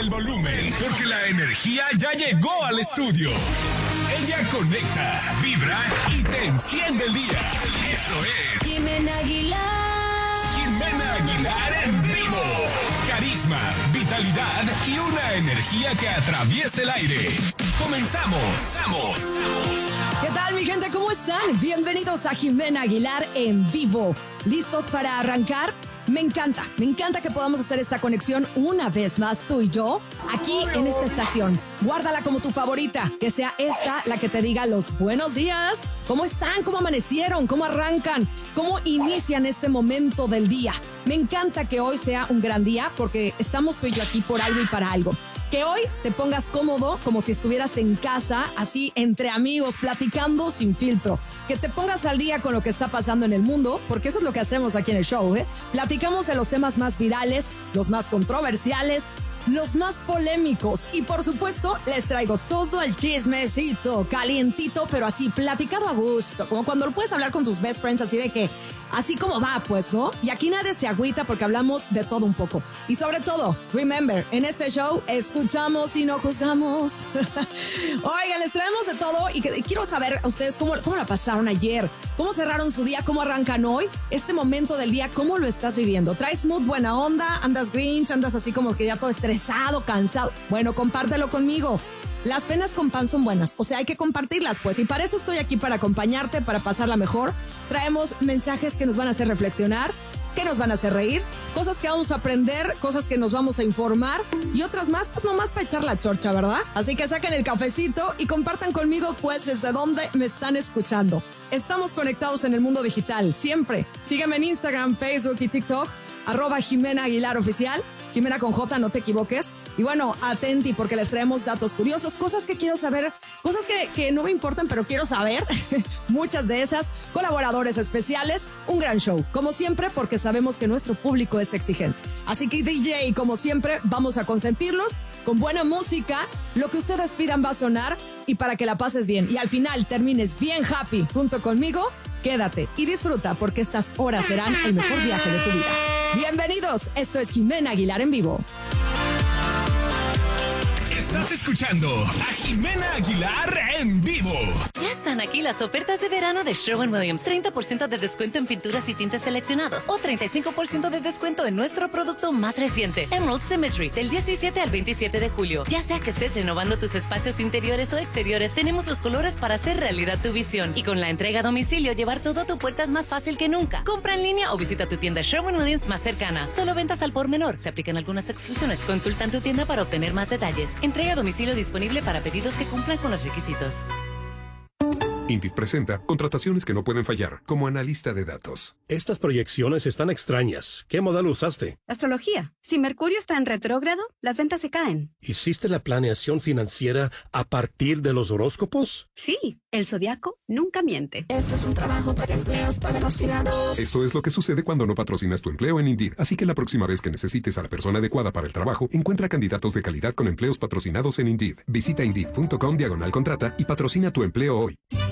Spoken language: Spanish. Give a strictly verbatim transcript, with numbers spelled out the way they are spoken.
el volumen, porque la energía ya llegó al estudio. Ella conecta, vibra y te enciende el día. Esto es Jimena Aguilar. Jimena Aguilar en vivo. Carisma, vitalidad y una energía que atraviesa el aire. ¡Comenzamos! ¡Vamos! ¿Qué tal, mi gente? ¿Cómo están? Bienvenidos a Jimena Aguilar en vivo. ¿Listos para arrancar? Me encanta, me encanta que podamos hacer esta conexión una vez más, tú y yo, aquí en esta estación. Guárdala como tu favorita, que sea esta la que te diga los buenos días. ¿Cómo están? ¿Cómo amanecieron? ¿Cómo arrancan? ¿Cómo inician este momento del día? Me encanta que hoy sea un gran día porque estamos tú y yo aquí por algo y para algo. Que hoy te pongas cómodo como si estuvieras en casa, así entre amigos, platicando sin filtro. Que te pongas al día con lo que está pasando en el mundo, porque eso es lo que hacemos aquí en el show, ¿eh? Platicamos de los temas más virales, los más controversiales, los más polémicos y por supuesto les traigo todo el chismecito calientito, pero así platicado a gusto, como cuando lo puedes hablar con tus best friends, así de que así como va, pues, ¿no? Y aquí nadie se agüita porque hablamos de todo un poco y sobre todo, remember, en este show escuchamos y no juzgamos. Oigan, les traemos de todo y, que, y quiero saber a ustedes cómo, cómo la pasaron ayer, cómo cerraron su día, cómo arrancan hoy, este momento del día, cómo lo estás viviendo. ¿Traes mood buena onda? ¿Andas grinch? ¿Andas así como que ya todo estresado? Estresado, cansado. Bueno, compártelo conmigo. Las penas con pan son buenas, o sea, hay que compartirlas, pues, y para eso estoy aquí, para acompañarte, para pasarla mejor. Traemos mensajes que nos van a hacer reflexionar, que nos van a hacer reír, cosas que vamos a aprender, cosas que nos vamos a informar y otras más, pues nomás para echar la chorcha, ¿verdad? Así que saquen el cafecito y compartan conmigo, pues, desde dónde me están escuchando. Estamos conectados en el mundo digital, siempre. Sígueme en Instagram, Facebook y TikTok, arroba Jimena Aguilar Oficial. Jimena con J, no te equivoques. Y bueno, atenti porque les traemos datos curiosos, cosas que quiero saber, cosas que, que no me importan, pero quiero saber. Muchas de esas, colaboradores especiales, un gran show. Como siempre, porque sabemos que nuestro público es exigente. Así que D J, como siempre, vamos a consentirlos con buena música. Lo que ustedes pidan va a sonar y para que la pases bien. Y al final termines bien happy junto conmigo, quédate y disfruta porque estas horas serán el mejor viaje de tu vida. Bienvenidos, esto es Jimena Aguilar en vivo. Estás escuchando a Jimena Aguilar en vivo. Ya están aquí las ofertas de verano de Sherwin-Williams. treinta por ciento de descuento en pinturas y tintes seleccionados o treinta y cinco por ciento de descuento en nuestro producto más reciente, Emerald Symmetry, del diecisiete al veintisiete de julio. Ya sea que estés renovando tus espacios interiores o exteriores, tenemos los colores para hacer realidad tu visión. Y con la entrega a domicilio, llevar todo a tu puerta es más fácil que nunca. Compra en línea o visita tu tienda Sherwin-Williams más cercana. Solo ventas al por menor. Se aplican algunas exclusiones. Consulta en tu tienda para obtener más detalles. Entrega a domicilio disponible para pedidos que cumplan con los requisitos. Indeed presenta contrataciones que no pueden fallar, como analista de datos. Estas proyecciones están extrañas. ¿Qué modelo usaste? Astrología. Si Mercurio está en retrógrado, las ventas se caen. ¿Hiciste la planeación financiera a partir de los horóscopos? Sí, el zodiaco nunca miente. Esto es un trabajo para empleos patrocinados. Esto es lo que sucede cuando no patrocinas tu empleo en Indeed. Así que la próxima vez que necesites a la persona adecuada para el trabajo, encuentra candidatos de calidad con empleos patrocinados en Indeed. Visita Indeed punto com diagonal contrata y patrocina tu empleo hoy.